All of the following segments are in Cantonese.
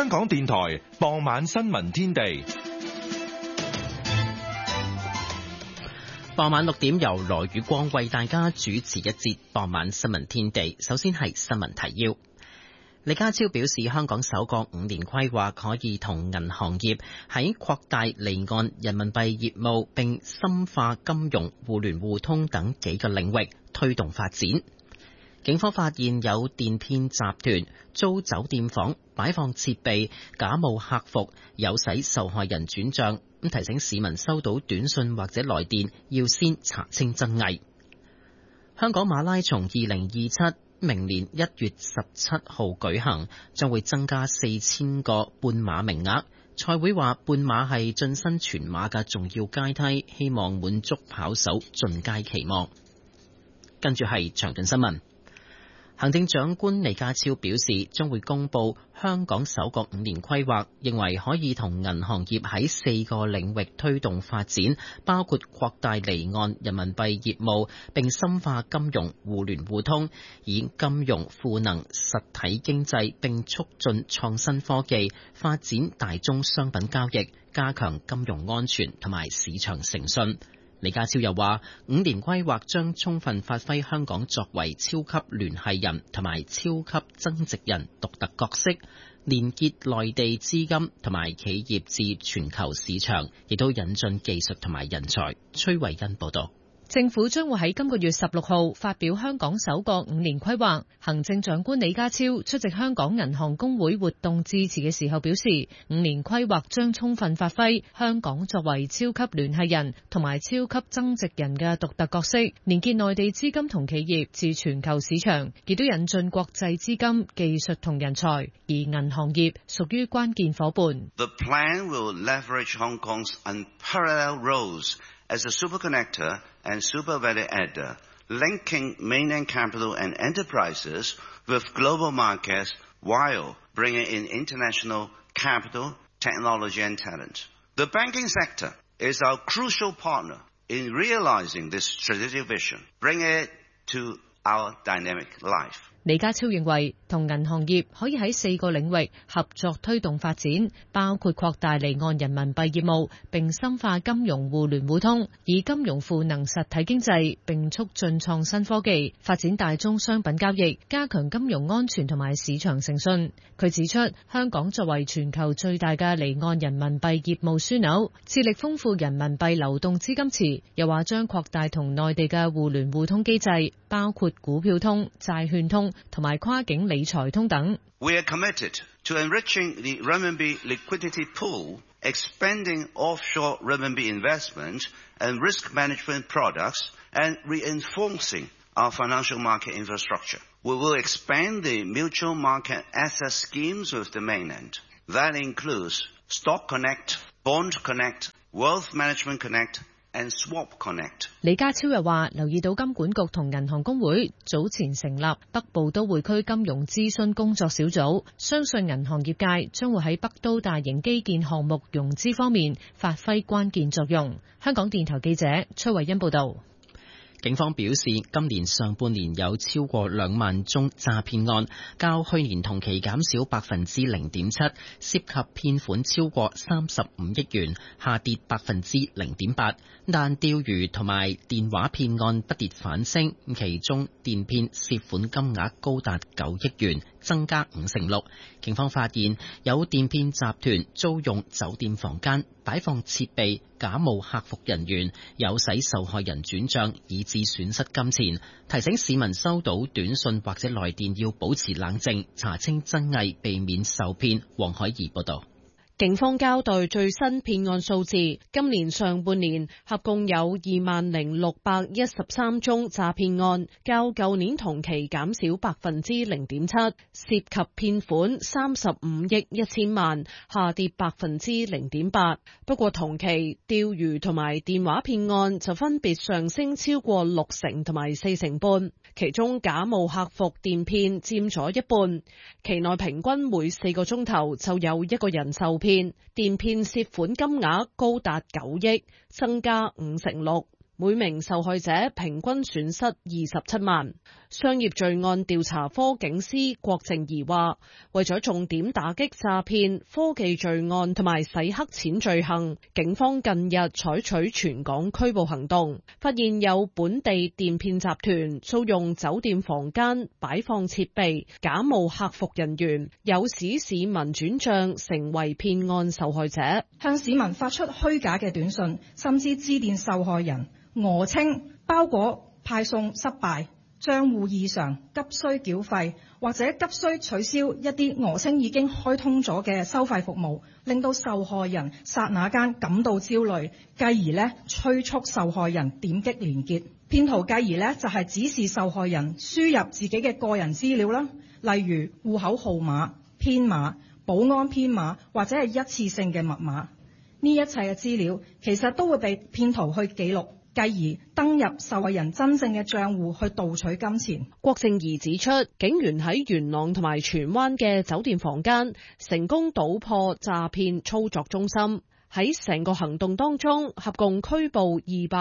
香港電台傍晚新聞天地。 傍晚6點由羅宇光為大家主持一節傍晚新聞天地。首先係新聞提要。李家超表示，香港首個5年規劃可以同銀行業喺擴大離岸人民幣業務並深化金融互聯互通等幾個領域推動發展。警方發現有電騙集團租酒店房擺放設備，假冒客服，誘使受害人轉賬。提醒市民收到短信或者來電要先查清真偽。香港馬拉松2027明年1月17號舉行，將會增加4000個半馬名額。賽會話半馬係晉身全馬嘅重要階梯，希望滿足跑手進階期望。跟住係詳盡新聞。行政長官李家超表示，將會公布香港首個5年規劃，認為可以同銀行業喺4個領域推動發展，包括擴大離岸人民幣業務，並深化金融互聯互通，以金融賦能實體經濟，並促進創新科技，發展大宗商品交易，加強金融安全同埋市場誠信。李家超又話，5年規劃將充分發揮香港作為超級聯繫人同埋超級增值人獨特角色，連結內地資金同埋企業至全球市場，亦都引進技術同埋人才。崔慧欣報道。 政府將會喺今個月16號發表香港首個5年規劃。行政長官李家超出席香港銀行公會活動致辭嘅時候表示，5年規劃將充分發揮香港作為超級聯繫人同埋超級增值人嘅獨特角色，連結內地資金同企業至全球市場，亦都引進國際資金、技術同人才，而銀行業屬於關鍵夥伴。 The plan will leverage Hong Kong's unparalleled roles as a super connector and super value adder, linking mainland capital and enterprises with global markets while bringing in international capital, technology and talent. The banking sector is our crucial partner in realizing this strategic vision, bringing it to our dynamic life. 李家超認為，同銀行業可以喺4個領域合作推動發展，包括擴大離岸人民幣業務，並深化金融互聯互通，以金融賦能實體經濟，並促進創新科技，發展大宗商品交易，加強金融安全同埋市場誠信。佢指出，香港作為全球最大嘅離岸人民幣業務樞紐，致力豐富人民幣流動資金池，又話將擴大同內地嘅互聯互通機制，包括股票通、債券通同埋跨境理財通等。 We are committed to enriching the renminbi liquidity pool, expanding offshore renminbi investment and risk management products, and reinforcing our financial market infrastructure. We will expand the mutual market asset schemes with the mainland. That includes Stock Connect, Bond Connect, Wealth Management Connect, and Swap Connect. 李家超又話，留意到金管局同銀行公會早前成立北部都會區金融諮詢工作小組，相信銀行業界將會喺北都大型基建項目融資方面發揮關鍵作用。香港電台記者崔慧欣報道。 警方表示，今年上半年有超過2萬宗詐騙案，較去年同期減少0.7%，涉及騙款超過35億元，下跌0.8%。但釣魚同埋電話騙案不跌反升，其中電騙涉款金額高達9億元，增加56%。警方發現有電騙集團租用酒店房間擺放設備，假冒客服人員，誘使受害人轉賬，以致損失金錢。提醒市民收到短信或者來電要保持冷靜，查清真偽，避免受騙。黃海怡報道。 警方交代最新騙案數字，今年上半年合共有20,613宗詐騙案，較舊年同期減少0.7%，涉及騙款35億1千萬，下跌0.8%。不過同期釣魚同埋電話騙案就分別上升超過60%同埋40%，其中假冒客服電騙佔咗一半，期內平均每4個鐘頭就有一個人受騙，電騙涉款金額高達9億，增加56%。 每名受害者平均損失27萬。商業罪案調查科警司郭靜怡話，為咗重點打擊詐騙、科技罪案同埋洗黑錢罪行，警方近日採取全港拘捕行動，發現有本地電騙集團租用酒店房間擺放設備，假冒客服人員，誘使市民轉賬成為騙案受害者， 向市民發出虛假嘅短信，甚至致電受害人，訛稱包裹派送失敗、賬戶異常、急需繳費，或者急需取消一啲訛稱已經開通咗嘅收費服務，令到受害人剎那間感到焦慮，繼而催促受害人點擊連結。騙徒繼而就係指示受害人輸入自己嘅個人資料啦，例如戶口號碼、編碼、保安編碼或者係一次性嘅密碼。呢一切嘅資料其實都會被騙徒去記錄，繼而登入受害人真正嘅賬戶去盜取金錢。 郭靜怡指出，警員喺元朗同埋荃灣嘅酒店房間成功搗破詐騙操作中心。喺成個行動當中，合共拘捕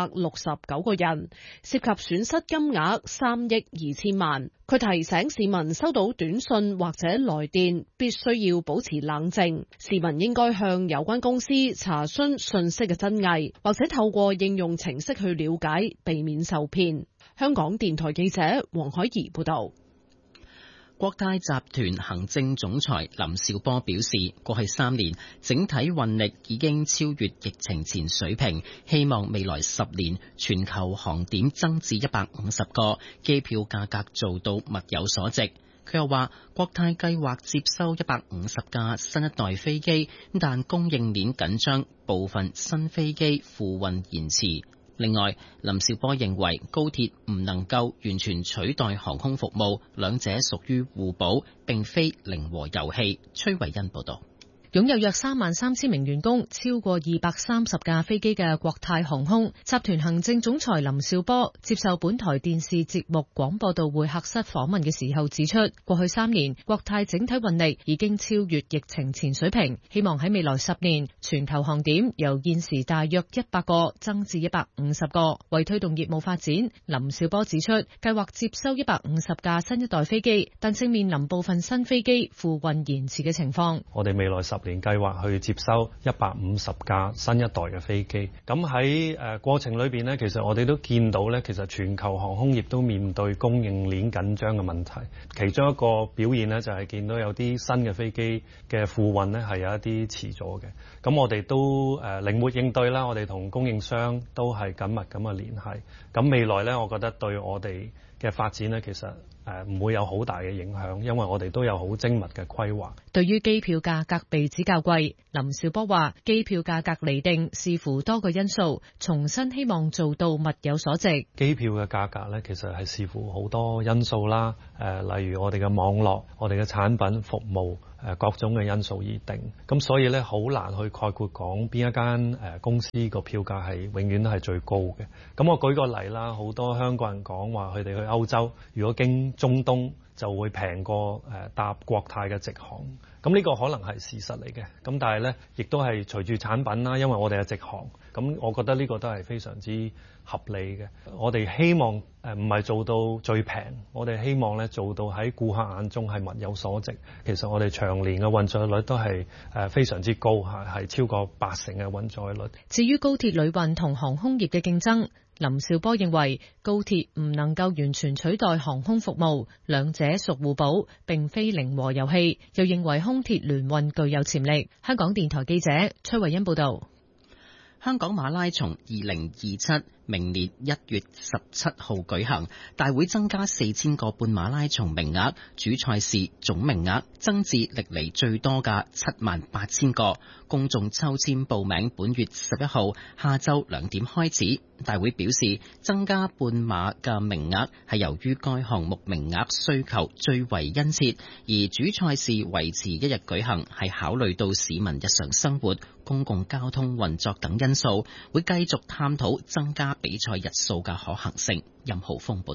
269個人，涉及損失金額3億2千萬。佢提醒市民收到短信或者來電，必須要保持冷靜。市民應該向有關公司查詢信息嘅真偽，或者透過應用程式去了解，避免受騙。香港電台記者黃海怡報道。 國泰集團行政總裁林紹波表示，過去3年整體運力已經超越疫情前水平，希望未來10年全球航點增至150個，機票價格做到物有所值。佢又話，國泰計劃接收150架新一代飛機，但供應鏈緊張，部分新飛機付運延遲。另外，林紹波認為高鐵唔能夠完全取代航空服務，兩者屬於互補，並非零和遊戲。崔慧欣報道。 擁有約33000名員工、超過230架飛機嘅國泰航空集團行政總裁林紹波接受本台電視節目廣播道會客室訪問嘅時候指出，過去3年國泰整體運力已經超越疫情前水平，希望喺未來10年全球航點由現時大約100個增至150個。為推動業務發展，林紹波指出，計劃接收150架新一代飛機，但正面臨部分新飛機付運延遲嘅情況。 我哋未來10年計劃去接收150架新一代嘅飛機，咁喺過程裏邊呢，其實我哋都見到呢，其實全球航空業都面對供應鏈緊張嘅問題。其中一個表現呢，就係見到有啲新嘅飛機嘅付運呢係有一啲遲咗嘅。咁我哋都靈活應對啦，我哋同供應商都係緊密咁嘅聯繫。咁未來呢，我覺得對我哋嘅發展呢，其實唔會有好大嘅影響，因為我哋都有好精密嘅規劃。 對於機票價格被指較貴，林紹波話：機票價格釐定視乎多個因素，重新希望做到物有所值。 機票嘅價格呢，其實係視乎好多因素啦，例如我哋嘅網絡、我哋嘅產品、服務。各種嘅因素而定，咁所以咧好難去概括講邊一間公司個票價係永遠都係最高嘅。咁我舉個例啦，好多香港人講話佢哋去歐洲，如果經中東就會平過搭國泰嘅直航。咁呢個可能係事實嚟嘅，咁但係咧亦都係隨住產品啦，因為我哋係直航，咁我覺得呢個都係非常之合理嘅。我哋希望唔係做到最平，我哋希望咧做到喺顧客眼中係物有所值。其實我哋長年嘅運載率都係非常之高，係超過80%嘅運載率。 至於高鐵旅運同航空業嘅競爭，林紹波認為高鐵唔能夠完全取代航空服務，兩者屬互補，並非零和遊戲。又認為空鐵聯運具有潛力。香港電台記者崔慧欣報道。 香港馬拉松2027明年1月17號舉行，大會增加4000個半馬拉松名額，主賽事總名額增至歷嚟最多嘅78000個。公眾抽籤報名本月11號下晝2點開始。大會表示，增加半馬嘅名額係由於該項目名額需求最為殷切，而主賽事維持1日舉行係考慮到市民日常生活、公共交通運作等因素，會繼續探討增加比賽日數嘅可行性。任浩峰報道。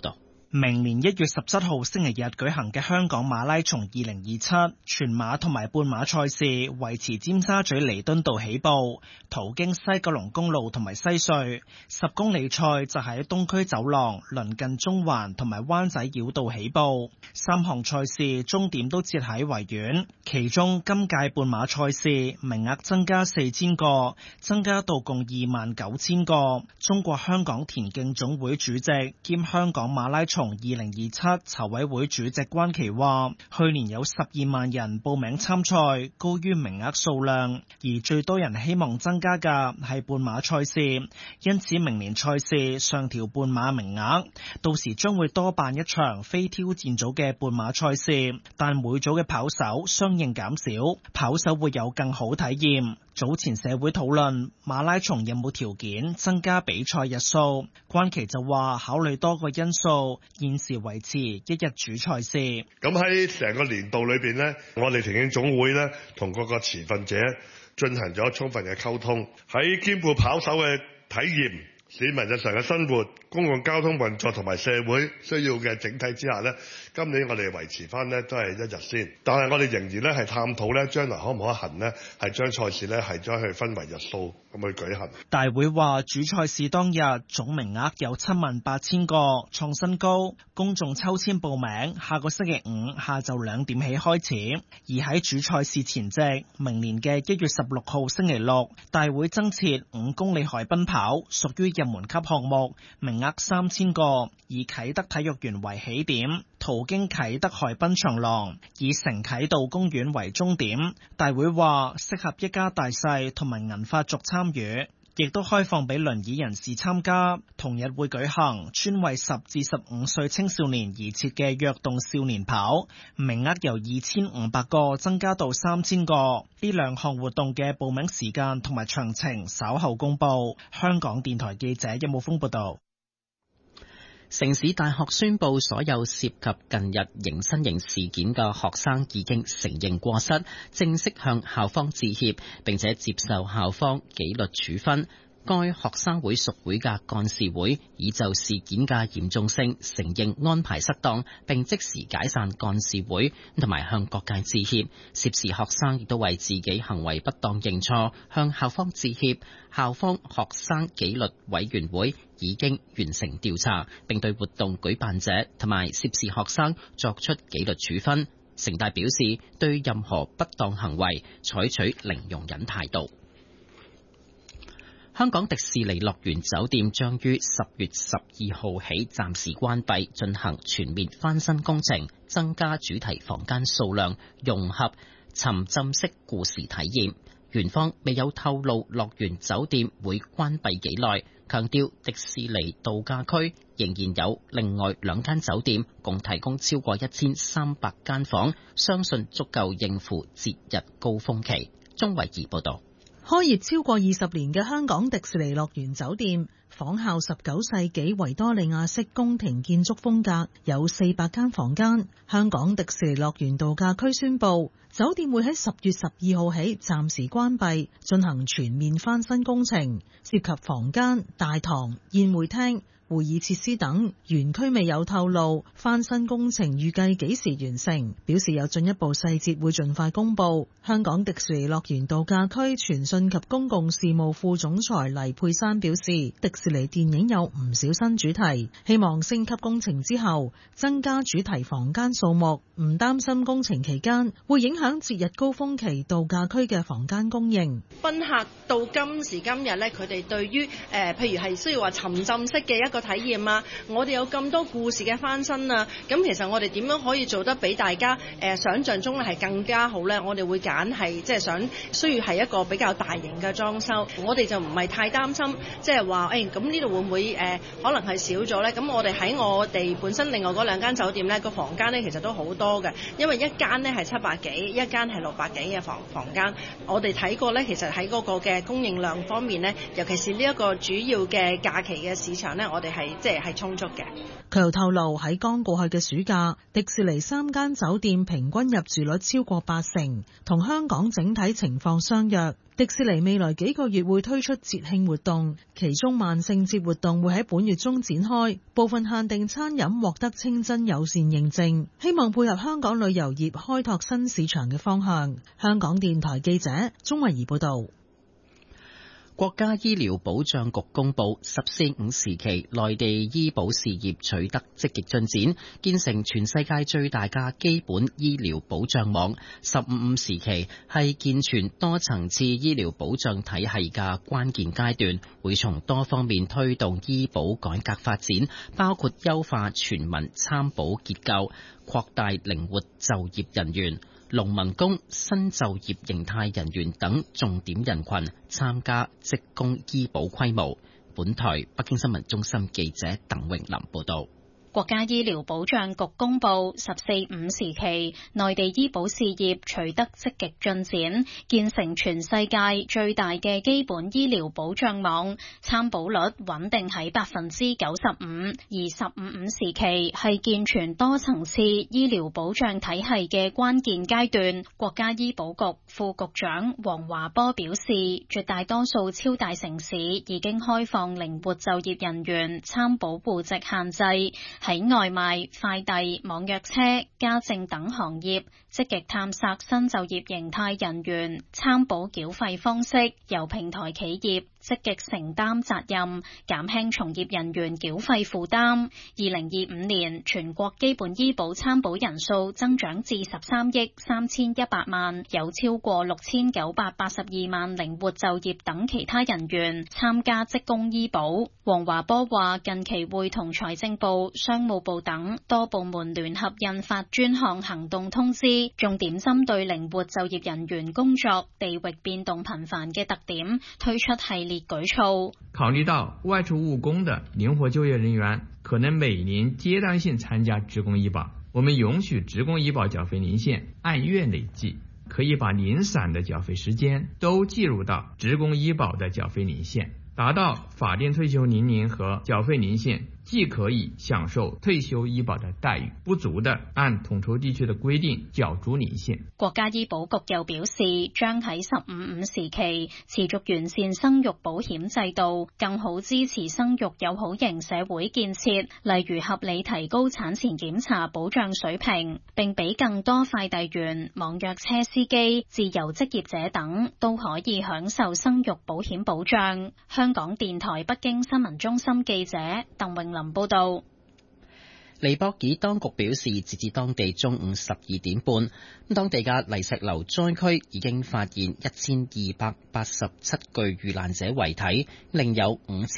明年1月17號星期日舉行嘅香港馬拉松2027全馬同埋半馬賽事，維持尖沙咀彌敦道起步，途經西九龍公路同埋西隧。10公里賽就喺東區走廊鄰近中環同埋灣仔繞道起步。3項賽事終點都設喺維園，其中今屆半馬賽事名額增加4000個，增加到共29000個。中國香港田徑總會主席兼香港馬拉松2027籌委會主席關琪話，去年有12萬人報名參賽，高於名額數量，而最多人希望增加嘅係半馬賽事，因此明年賽事上調半馬名額，到時將會多辦一場非挑戰組嘅半馬賽事，但每組嘅跑手相應減少，跑手會有更好體驗。早前社會討論馬拉松有冇條件增加比賽日數，關琪就話考慮多個因素，現時維持一日主賽事。 咁喺成個年度裏邊呢，我哋田徑總會呢同各個持份者進行咗充分嘅溝通，喺兼顧跑手嘅體驗、市民日常嘅生活、公共交通運作同埋社會需要嘅整體之下呢，今年我哋維持翻呢都係一日先，但係我哋仍然呢係探討呢將來可唔可行呢係將賽事呢係將佢分為日數咁去舉行。 大會話主賽事當日總名額有78000個，創新高，公眾抽籤報名，下個星期5下晝2點起開始。而喺主賽事前夕，明年嘅1月16號星期六，大會增設5公里海濱跑，屬於入門級項目，名額3000個，以啟德體育園為起點，途經啟德海濱長廊，以城啟道公園為終點。大會話適合一家大細同埋銀髮族參與，亦都開放俾輪椅人士參加。同日會舉行專為10至15歲青少年而設嘅躍動少年跑，名額由2500個增加到3000個。呢兩項活動嘅報名時間同埋詳情稍後公佈。香港電台記者任武峰報道。 城市大學宣布，所有涉及近日迎新營事件嘅學生已經承認過失，正式向校方致歉，並且接受校方紀律處分。該學生會屬會嘅幹事會已就事件嘅嚴重性承認安排失當，並即時解散幹事會，同埋向各界致歉。涉事學生亦都為自己行為不當認錯，向校方致歉。校方學生紀律委員會已經完成調查，並對活動舉辦者同埋涉事學生作出紀律處分。城大表示，對任何不當行為採取零容忍態度。香港迪士尼樂園酒店將於10月12號起暫時關閉，進行全面翻新工程，增加主題房間數量，融合沉浸式故事體驗。園方未有透露樂園酒店會關閉幾耐，強調迪士尼度假區仍然有另外2間酒店，共提供超過1300間房，相信足夠應付節日高峰期。鍾慧儀報道。 開業超過20年嘅香港迪士尼樂園酒店，仿效19世紀維多利亞式宮廷建築風格，有400間房間。香港迪士尼樂園度假區宣布，酒店會喺10月12號起暫時關閉，進行全面翻新工程，涉及房間、大堂、宴會廳、會議設施等。園區未有透露翻新工程預計幾時完成，表示有進一步細節會盡快公佈。香港迪士尼樂園度假區傳訊及公共事務副總裁黎佩珊表示，迪士尼電影有唔少新主題，希望升級工程之後增加主題房間數目，唔擔心工程期間會影響節日高峰期度假區嘅房間供應。 賓客到今時今日咧，佢哋對於譬如係需要話沉浸式嘅一個體驗啊，我哋有咁多故事嘅翻新啊，咁其實我哋點樣可以做得比大家想像中係更加好咧？我哋會揀係即係想需要係一個比較大型嘅裝修，我哋就唔係太擔心，即係話咁呢度會唔會可能係少咗咧？咁我哋喺我哋本身另外嗰2間酒店咧，個房間咧其實都好多嘅，因為一間咧係700幾，一間係600幾嘅房間。我哋睇過咧，其實喺嗰個嘅供應量方面咧，尤其是呢一個主要嘅假期嘅市場咧，我哋哋係充足嘅。 佢又透露喺剛過去嘅暑假，迪士尼3間酒店平均入住率超過80%，同香港整體情況相若。迪士尼未來幾個月會推出節慶活動，其中萬聖節活動會喺本月中展開，部分限定餐飲獲得清真友善認證，希望配合香港旅遊業開拓新市場嘅方向。香港電台記者鍾慧儀報道。 國家醫療保障局公布14五時期內地醫保事業取得積極進展，建成全世界最大嘅基本醫療保障網。15五時期係健全多層次醫療保障體系嘅關鍵階段，會從多方面推動醫保改革發展，包括優化全民參保結構，擴大靈活就業人員、農民工、新就業形態人員等重點人群參加職工醫保規模。本台北京新聞中心記者鄧穎琳報道。 國家醫療保障局公布14五時期內地醫保事業取得積極進展，建成全世界最大嘅基本醫療保障網，參保率穩定喺95%。而15五時期係健全多層次醫療保障體系嘅關鍵階段。國家醫保局副局長黃華波表示，絕大多數超大城市已經開放靈活就業人員參保戶籍限制。喺外賣、快遞、網約車、家政等行業，積極探索新就業形態人員參保繳費方式，由平台企業積極承擔責任，減輕從業人員繳費負擔。2025年全國基本醫保參保人數增長至13億3100萬，有超過6982萬靈活就業等其他人員參加職工醫保。黃華波話：近期會同財政部、商務部等多部門聯合印發專項行動通知，重點針對靈活就業人員工作地域變動頻繁嘅特點，推出系列舉措。 考慮到外出務工的靈活就業人員可能每年階段性參加職工醫保，我們允許職工醫保繳費年限按月累計，可以把零散的繳費時間都計入到職工醫保的繳費年限，達到法定退休年齡和繳費年限既可以享受退休醫保的待遇，不足的按統籌地區的規定繳足年限。 國家醫保局又表示，將喺15五時期持續完善生育保險制度，更好支持生育友好型社會建設，例如合理提高產前檢查保障水平，並俾更多快遞員、網約車司機、自由職業者等都可以享受生育保險保障。香港電台北京新聞中心記者鄧穎琳報道。 尼泊爾當局表示，截至當地中午12點半，當地嘅泥石流災區已經發現1287具遇難者遺體，另有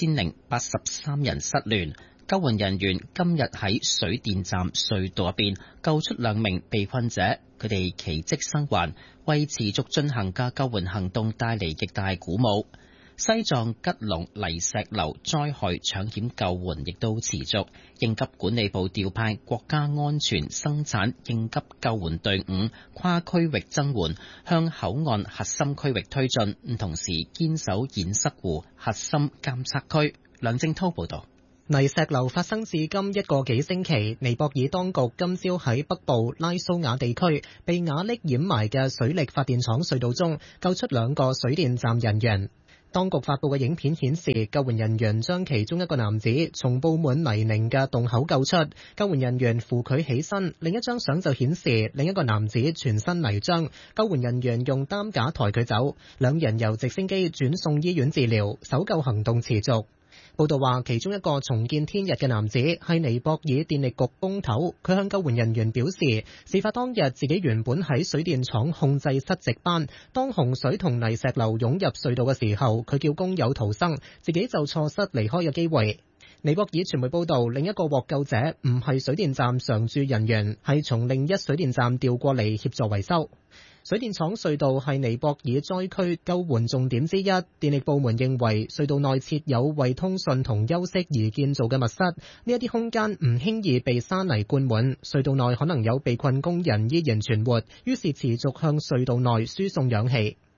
5083人失聯。救援人員今日喺水電站隧道入邊救出2名被困者，佢哋奇蹟生還，為持續進行嘅救援行動帶嚟極大鼓舞。西藏吉隆泥石流災害搶險救援亦都持續，應急管理部調派國家安全生產應急救援隊伍跨區域增援，向口岸核心區域推進，同時堅守堰塞湖核心監測區。梁正濤報道。 泥石流發生至今1個幾星期，尼泊爾當局今朝喺北部拉蘇瓦地區被瓦礫掩埋嘅水力發電廠隧道中救出2個水電站人員。當局發布嘅影片顯示，救援人員將其中一個男子從佈滿泥濘嘅洞口救出，救援人員扶佢起身。另一張相就顯示另一個男子全身泥漿，救援人員用擔架抬佢走，兩人由直升機轉送醫院治療，搜救行動持續。報道話，其中一個重見天日嘅男子係尼泊爾電力局工頭，佢向救援人員表示，事發當日自己原本喺水電廠控制室值班，當洪水同泥石流湧入隧道嘅時候，佢叫工友逃生，自己就錯失離開嘅機會。尼泊爾傳媒報道，另一個獲救者唔係水電站常駐人員，係從另一水電站調過嚟協助維修。水電廠隧道係尼泊爾災區救援重點之一，電力部門認為隧道內設有為通訊同休息而建造嘅密室，呢一啲空間唔輕易被沙泥灌滿，隧道內可能有被困工人依然存活，於是持續向隧道內輸送氧氣。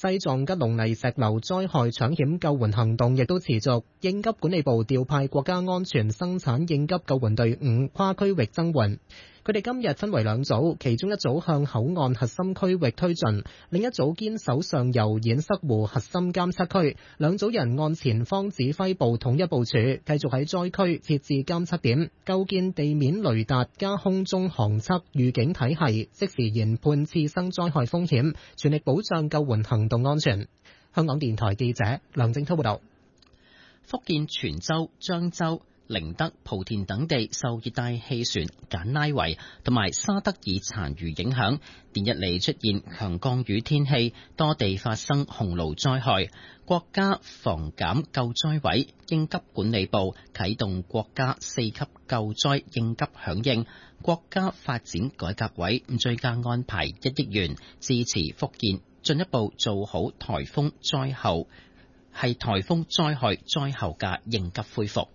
西藏吉隆泥石流災害搶險救援行動亦都持續，應急管理部調派國家安全生產應急救援隊伍跨區域增援。佢哋今日分為兩組，其中一組向口岸核心區域推進，另一組堅守上游堰塞湖核心監測區。兩組人按前方指揮部統一部署，繼續喺災區設置監測點，構建地面雷達加空中航測預警體系，即時研判次生災害風險，全力保障救援行動安全。香港電台記者梁正濤報道。 福建泉州、漳州、寧德、莆田等地受熱帶氣旋簡拉維同埋沙德爾殘餘影響，連日嚟出現強降雨天氣，多地發生洪澇災害。國家防減救災委應急管理部啟動國家4級救災應急響應，國家發展改革委追加安排1億元支持福建進一步做好颱風災害災後嘅應急恢復。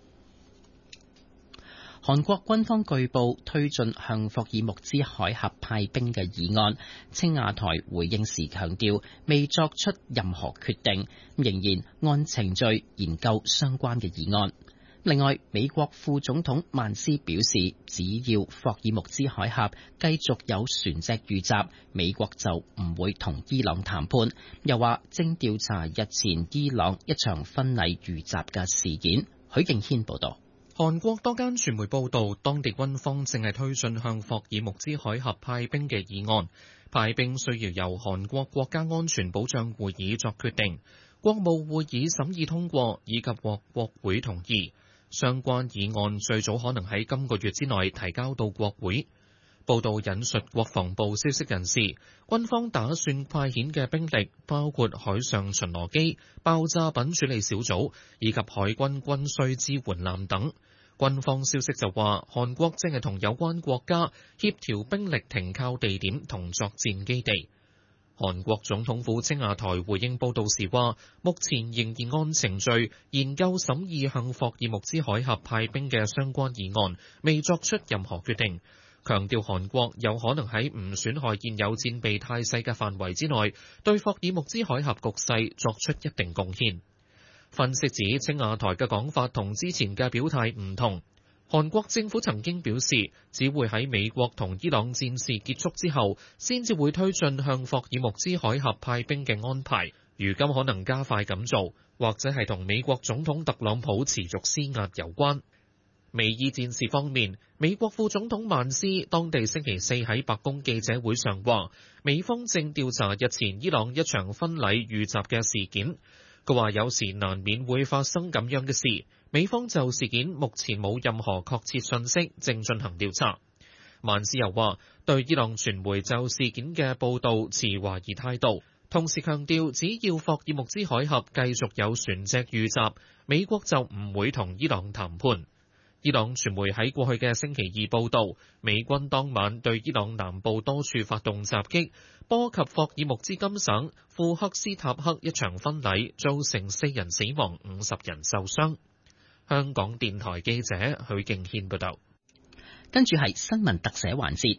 韓國軍方據報推進向霍爾木茲海峽派兵嘅議案，青瓦台回應時強調未作出任何決定，仍然按程序研究相關嘅議案。另外，美國副總統曼斯表示，只要霍爾木茲海峽繼續有船隻遇襲，美國就唔會同伊朗談判。又話正調查日前伊朗一場婚禮遇襲嘅事件。許敬軒報道。 韓國多間傳媒報道，當地軍方正係推進向霍爾木茲海峽派兵嘅議案。派兵需要由韓國國家安全保障會議作決定，國務會議審議通過，以及獲國會同意。相關議案最早可能喺今個月之內提交到國會。報道引述國防部消息人士，軍方打算派遣嘅兵力包括海上巡邏機、爆炸品處理小組以及海軍軍需支援艦等。軍方消息就話，韓國正係同有關國家協調兵力停靠地點同作戰基地。韓國總統府青瓦台回應報道時話，目前仍然按程序研究審議向霍爾木茲海峽派兵嘅相關議案，未作出任何決定。強調韓國有可能喺唔損害現有戰備態勢嘅範圍之內，對霍爾木茲海峽局勢作出一定貢獻。分析指青瓦台嘅講法同之前嘅表態唔同。韓國政府曾經表示，只會喺美國同伊朗戰事結束之後，先至會推進向霍爾木茲海峽派兵嘅安排。如今可能加快咁做，或者係同美國總統特朗普持續施壓有關。美伊戰事方面，美國副總統曼斯當地星期四喺白宮記者會上話，美方正調查日前伊朗一場婚禮遇襲嘅事件。佢話有時難免會發生咁樣嘅事，美方就事件目前冇任何確切信息，正進行調查。曼斯又話，對伊朗傳媒就事件嘅報導持懷疑態度，同時強調只要霍爾木茲海峽繼續有船隻遇襲，美國就唔會同伊朗談判。伊朗傳媒喺過去嘅星期二報導，美軍當晚對伊朗南部多處發動襲擊，波及霍爾木茲金省庫克斯塔克一場婚禮，造成4人死亡、50人受傷。香港電台記者許敬軒報導。 跟住係新聞特寫環節。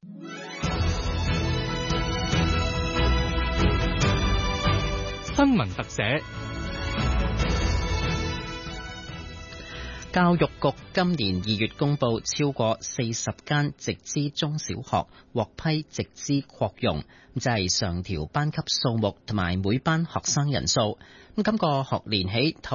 新聞特寫。 教育局今年2月公布，超過40間直資中小學獲批直資擴容，即係上調班級數目同埋每班學生人數。今個學年起